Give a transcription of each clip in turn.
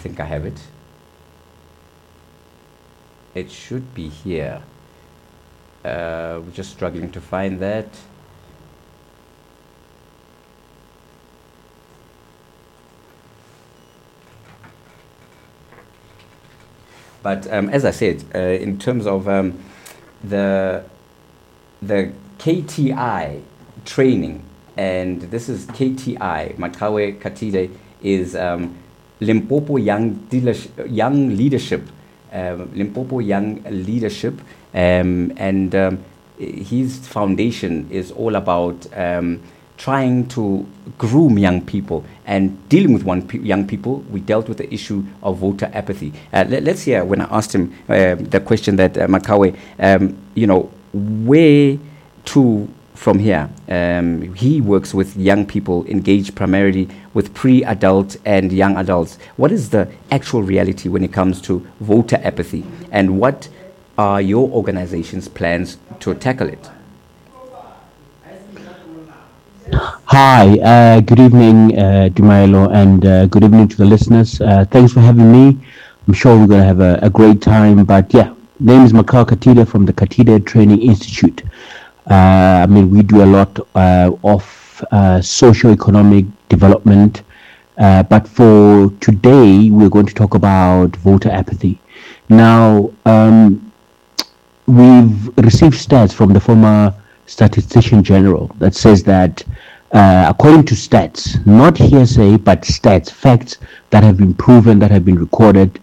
think I have it. It should be here. We're just struggling to find that. But as I said, in terms of the KTI training, and this is KTI, Maqhawe Katide is Limpopo Young Leadership, Limpopo Young Leadership, and his foundation is all about trying to groom young people and dealing with young people. We dealt with the issue of voter apathy. Let's hear when I asked him the question that Maqhawe, where to from here. He works with young people, engaged primarily with pre-adult and young adults. What is the actual reality when it comes to voter apathy, and what are your organization's plans to tackle it? Hi, good evening, Dumailo, and good evening to the listeners. Thanks for having me. I'm sure we're going to have a great time. But yeah, name is Maqhawe Katide from the Katide Training Institute. We do a lot of socio-economic development. But for today, we're going to talk about voter apathy. Now, we've received stats from the former Statistician General that says that according to stats, not hearsay, but stats, facts that have been proven, that have been recorded,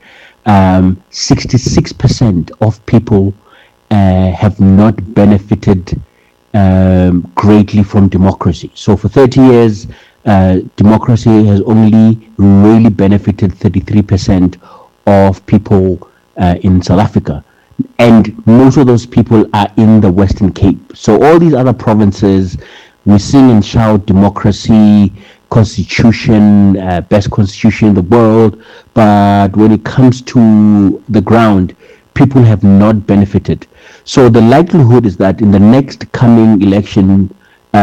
66% of people have not benefited greatly from democracy. So for 30 years, democracy has only really benefited 33% of people in South Africa. And most of those people are in the Western Cape. So all these other provinces, we sing and shout democracy, constitution, best constitution in the world. But when it comes to the ground, people have not benefited. So the likelihood is that in the next coming election,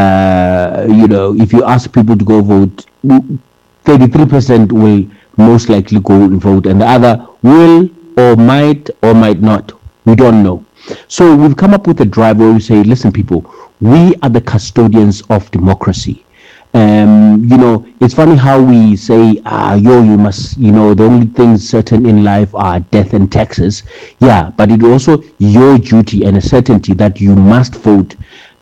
if you ask people to go vote, 33% will most likely go and vote, and the other will or might not. We don't know. So we've come up with a drive where we say, listen, people, we are the custodians of democracy. It's funny how we say, you must, the only things certain in life are death and taxes. Yeah, but it's also your duty and a certainty that you must vote,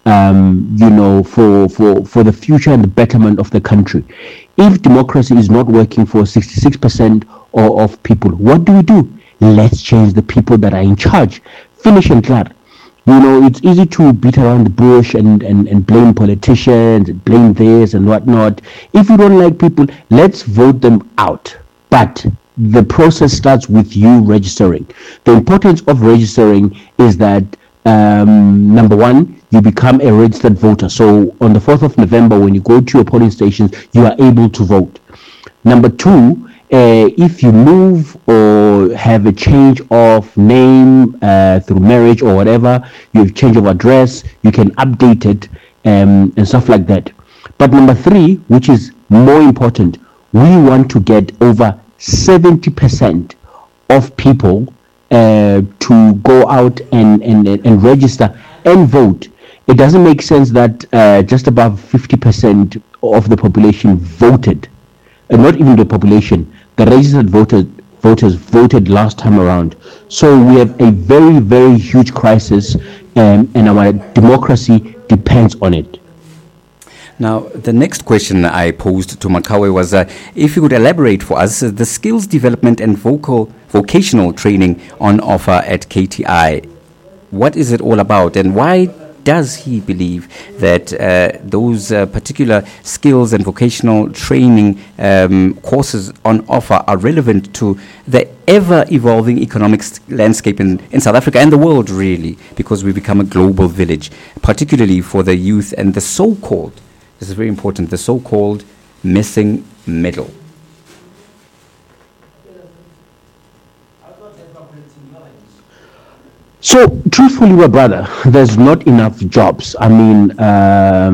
for the future and the betterment of the country. If democracy is not working for 66% of people, what do? Let's change the people that are in charge. Finish and clear. It's easy to beat around the bush and blame politicians, and blame this and whatnot. If you don't like people, let's vote them out. But the process starts with you registering. The importance of registering is that, number one, you become a registered voter. So on the 4th of November, when you go to your polling stations, you are able to vote. Number two, if you move or have a change of name through marriage or whatever, you have change of address, you can update it and stuff like that. But number three, which is more important, we want to get over 70% of people to go out and register and vote. It doesn't make sense that just above 50% of the population voted. Not even the population, the registered voters voted last time around. So we have a very, very huge crisis, and our democracy depends on it. Now, the next question I posed to Maqhawe was if you could elaborate for us the skills development and vocational training on offer at KTI. What is it all about, and why does he believe that those particular skills and vocational training courses on offer are relevant to the ever-evolving economic landscape in South Africa and the world, really, because we become a global village, particularly for the youth and the so-called, this is very important, the so-called missing middle? So, truthfully, my brother, there's not enough jobs. You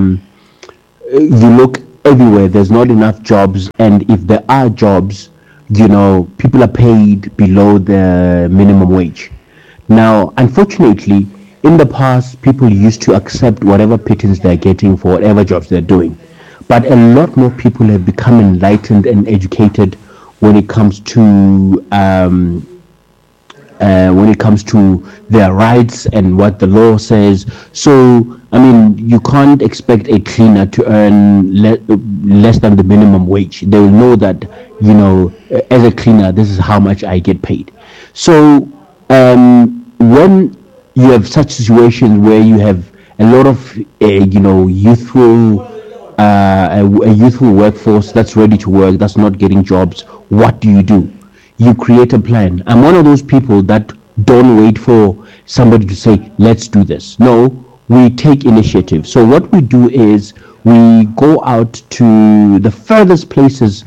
look everywhere, there's not enough jobs. And if there are jobs, people are paid below the minimum wage. Now, unfortunately, in the past, people used to accept whatever pittance they're getting for whatever jobs they're doing. But a lot more people have become enlightened and educated when it comes to their rights and what the law says. So, I mean, you can't expect a cleaner to earn less than the minimum wage. They will know that, as a cleaner, this is how much I get paid. So, when you have such situations where you have a lot of, a youthful workforce that's ready to work, that's not getting jobs, what do? You create a plan. I'm one of those people that don't wait for somebody to say, let's do this. No, we take initiative. So what we do is we go out to the furthest places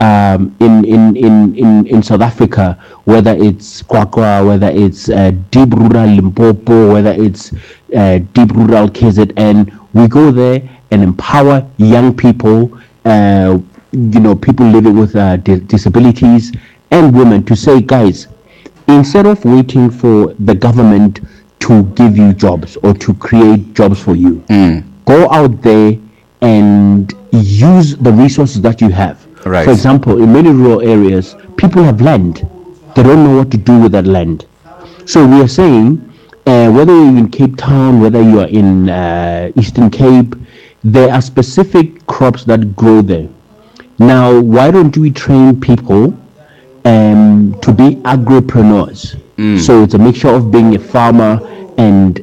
in South Africa, whether it's Kwakwa, whether it's deep rural Limpopo, whether it's deep rural KZN. We go there and empower young people, people living with disabilities and women, to say, guys, instead of waiting for the government to give you jobs or to create jobs for you, go out there and use the resources that you have. Right. For example, in many rural areas, people have land. They don't know what to do with that land. So we are saying, whether you're in Cape Town, whether you are in Eastern Cape, there are specific crops that grow there. Now, why don't we train people to be agripreneurs? So it's a mixture of being a farmer and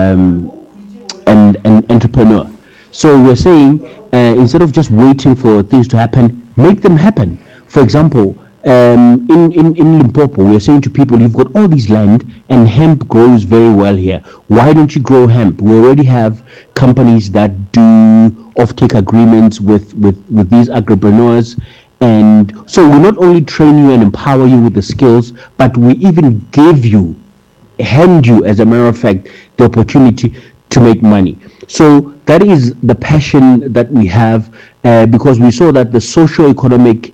an entrepreneur. So we're saying, instead of just waiting for things to happen, make them happen. For example, in Limpopo, we're saying to people, you've got all this land and hemp grows very well here. Why don't you grow hemp? We already have companies that do offtake agreements with these agripreneurs. And so we not only train you and empower you with the skills, but we even hand you, as a matter of fact, the opportunity to make money. So that is the passion that we have, because we saw that the socio-economic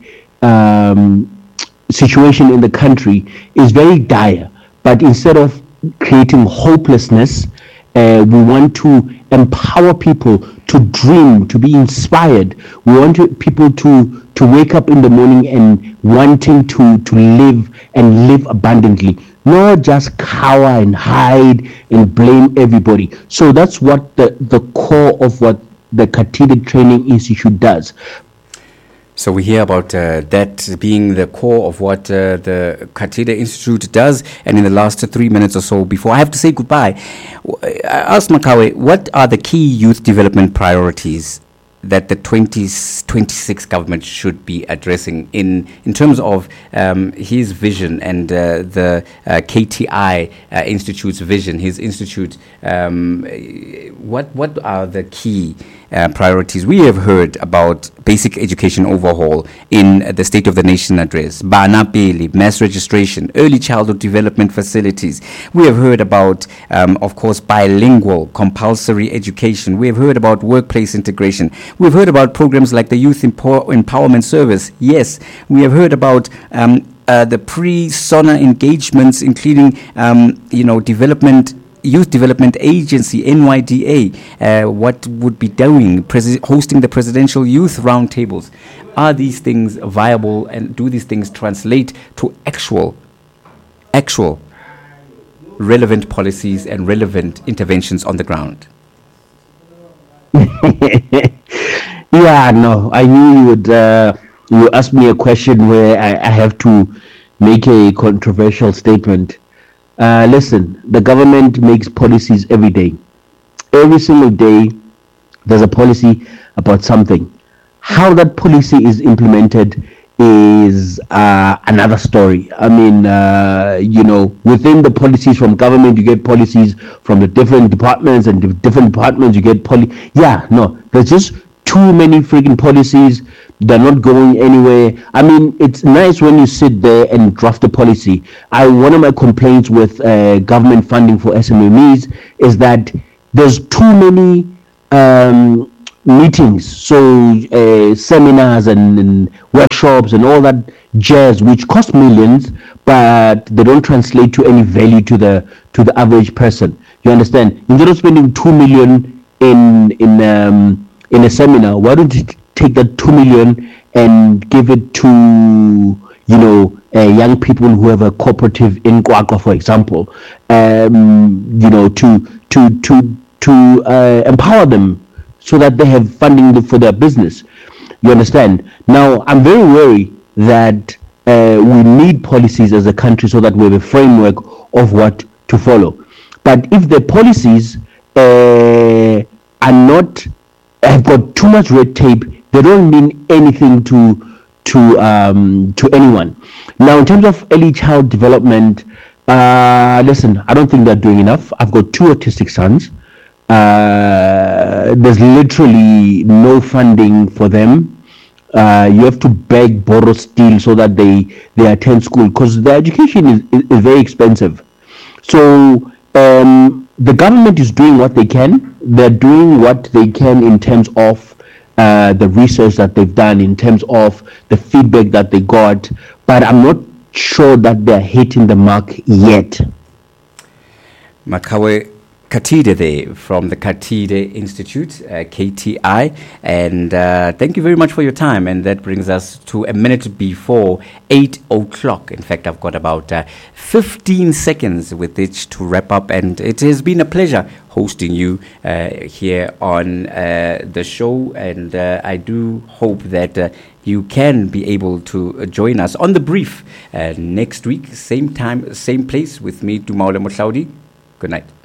situation in the country is very dire. But instead of creating hopelessness, we want to empower people to dream, to be inspired. We want people to wake up in the morning and wanting to live abundantly, not just cower and hide and blame everybody. So that's what the core of what the Katide Training Institute does. So we hear about that being the core of what the Katide Institute does. And in the last 3 minutes or so, before I have to say goodbye, I asked Makawe, what are the key youth development priorities that the 2026 government should be addressing in terms of his vision and the KTI Institute's vision, his institute? What are the key priorities? We have heard about basic education overhaul in the State of the Nation address, Bana Pele, mass registration, early childhood development facilities. We have heard about, of course, bilingual compulsory education. We have heard about workplace integration. We've heard about programs like the Youth Empowerment Service. Yes, we have heard about the pre-SONA engagements, including, Youth Development Agency, NYDA, what would be doing, hosting the presidential youth roundtables. Are these things viable, and do these things translate to actual relevant policies and relevant interventions on the ground? Yeah, no, I knew you would ask me a question where I have to make a controversial statement. Listen, the government makes policies every day. Every single day, there's a policy about something. How that policy is implemented is another story. I mean, within the policies from government, you get policies from the different departments, and the different departments, you get there's just too many freaking policies. They're not going anywhere. I mean, it's nice when you sit there and draft a policy. One of my complaints with government funding for SMMEs is that there's too many meetings, so seminars and workshops and all that jazz, which cost millions, but they don't translate to any value to the average person. You understand? Instead of spending 2 million in a seminar, why don't you take that 2 million and give it to young people who have a cooperative in Kwakwa, for example, to empower them so that they have funding for their business. You understand? Now, I'm very worried that we need policies as a country so that we have a framework of what to follow. But if the policies have got too much red tape, they don't mean anything to anyone. Now, in terms of early child development, listen, I don't think they're doing enough. I've got 2 autistic sons. There's literally no funding for them. You have to beg, borrow, steal so that they attend school, because the education is very expensive. So the government is doing what they can. They're doing what they can in terms of the research that they've done, in terms of the feedback that they got, but I'm not sure that they're hitting the mark yet. Makawe Katide there from the Katide Institute, KTI, and thank you very much for your time. And that brings us to a minute before 8 o'clock. In fact, I've got about 15 seconds with which to wrap up, and it has been a pleasure hosting you here on the show, and I do hope that you can be able to join us on The Brief next week, same time, same place, with me, Dumaole Mohlaudi. Good night.